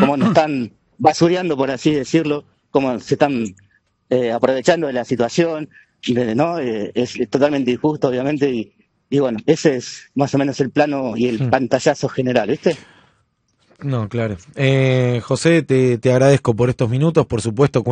cómo nos están basureando, por así decirlo, cómo se están aprovechando de la situación, ¿no? Es totalmente injusto, obviamente, y bueno, ese es más o menos el plano y el pantallazo general, ¿viste? No, claro. José, te agradezco por estos minutos, por supuesto.